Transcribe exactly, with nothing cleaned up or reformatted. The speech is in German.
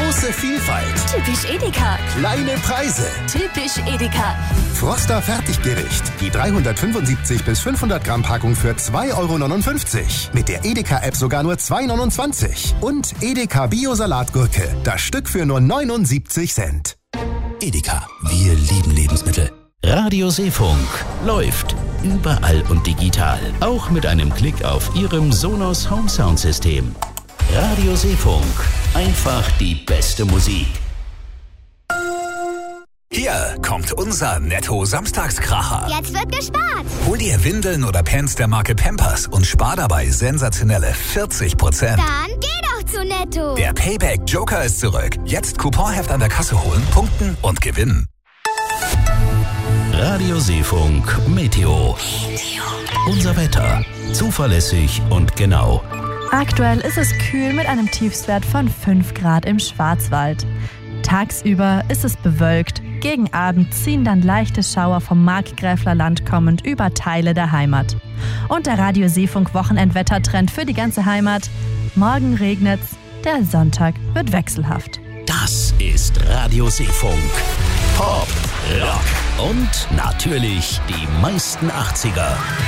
Große Vielfalt. Typisch Edeka. Kleine Preise. Typisch Edeka. Froster Fertiggericht. Die dreihundertfünfundsiebzig bis fünfhundert Gramm Packung für zwei Euro neunundfünfzig. Mit der Edeka-App sogar nur zwei Euro neunundzwanzig. Und Edeka Bio-Salatgurke. Das Stück für nur neunundsiebzig Cent. Edeka. Wir lieben Lebensmittel. Radio Seefunk läuft überall und digital. Auch mit einem Klick auf Ihrem Sonos Home Sound System. Radio Seefunk. Einfach die beste Musik. Hier kommt unser Netto-Samstagskracher. Jetzt wird gespart. Hol dir Windeln oder Pants der Marke Pampers und spar dabei sensationelle vierzig Prozent. Dann geh doch zu Netto. Der Payback Joker ist zurück. Jetzt Couponheft an der Kasse holen, punkten und gewinnen. Radio Seefunk Meteo. Unser Wetter. Zuverlässig und genau. Aktuell ist es kühl mit einem Tiefstwert von fünf Grad im Schwarzwald. Tagsüber ist es bewölkt. Gegen Abend ziehen dann leichte Schauer vom Markgräflerland kommend über Teile der Heimat. Und der Radio Seefunk Wochenendwettertrend für die ganze Heimat. Morgen regnet's, der Sonntag wird wechselhaft. Das ist Radio Seefunk. Pop, Rock und natürlich die meisten achtziger.